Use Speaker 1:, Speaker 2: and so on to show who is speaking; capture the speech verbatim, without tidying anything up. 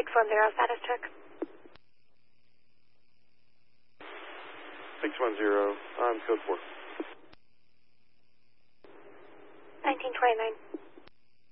Speaker 1: six one zero, status check.
Speaker 2: six one zero, on code four.
Speaker 1: nineteen twenty-nine.